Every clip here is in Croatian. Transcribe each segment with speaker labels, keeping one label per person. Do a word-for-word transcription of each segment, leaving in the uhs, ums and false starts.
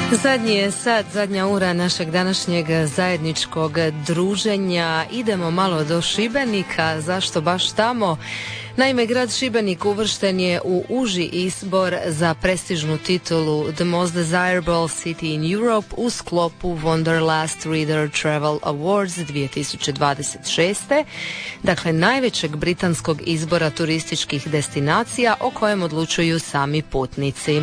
Speaker 1: Zadnji je sad, zadnja ura našeg današnjeg zajedničkog druženja. Idemo malo do Šibenika. Zašto baš tamo? Naime, grad Šibenik uvršten je u uži izbor za prestižnu titulu The Most Desirable City in Europe u sklopu Wanderlust Reader Travel Awards dvije tisuće dvadeset šeste. Dakle, najvećeg britanskog izbora turističkih destinacija o kojem odlučuju sami putnici.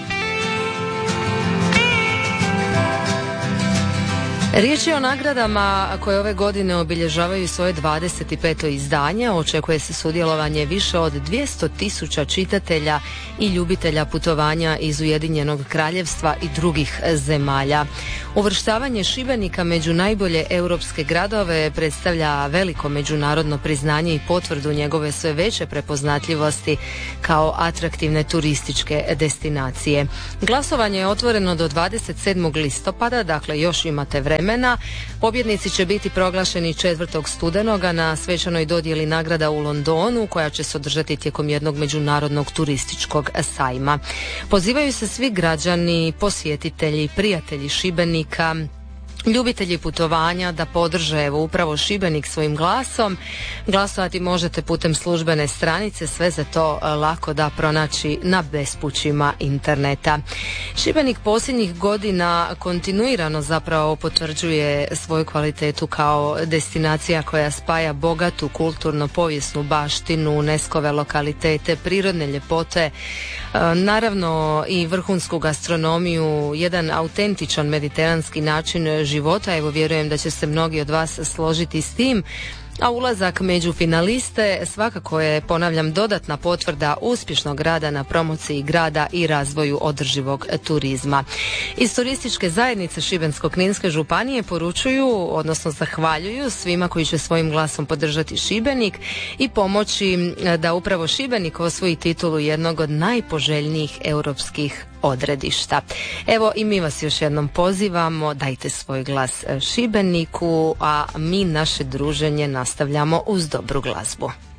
Speaker 1: Riječ je o nagradama koje ove godine obilježavaju svoje dvadeset peto izdanje. Očekuje se sudjelovanje više od dvjesto tisuća čitatelja i ljubitelja putovanja iz Ujedinjenog Kraljevstva i drugih zemalja. Uvrštavanje Šibenika među najbolje europske gradove predstavlja veliko međunarodno priznanje i potvrdu njegove sve veće prepoznatljivosti kao atraktivne turističke destinacije. Glasovanje je otvoreno do dvadeset sedmog listopada, dakle još imate vremena. Pobjednici će biti proglašeni četvrtog studenoga na svečanoj dodjeli nagrada u Londonu, koja će se održati tijekom jednog međunarodnog turističkog sajma. Pozivaju se svi građani, posjetitelji, prijatelji Šibenika, ljubitelji putovanja da podrže evo upravo Šibenik svojim glasom. Glasovati možete putem službene stranice, sve za to lako da pronaći na bespućima interneta. Šibenik posljednjih godina kontinuirano zapravo potvrđuje svoju kvalitetu kao destinacija koja spaja bogatu kulturno-povijesnu baštinu, UNESCO-ve lokalitete, prirodne ljepote, naravno i vrhunsku gastronomiju, jedan autentičan mediteranski način života. Evo, vjerujem da će se mnogi od vas složiti s tim. A ulazak među finaliste svakako je, ponavljam, dodatna potvrda uspješnog rada na promociji grada i razvoju održivog turizma. Iz turističke zajednice Šibensko-kninske županije poručuju, odnosno zahvaljuju svima koji će svojim glasom podržati Šibenik i pomoći da upravo Šibenik osvoji titulu jednog od najpoželjnijih europskih odredišta. Evo, i mi vas još jednom pozivamo, dajte svoj glas Šibeniku, a mi naše druženje nastavljamo uz dobru glazbu.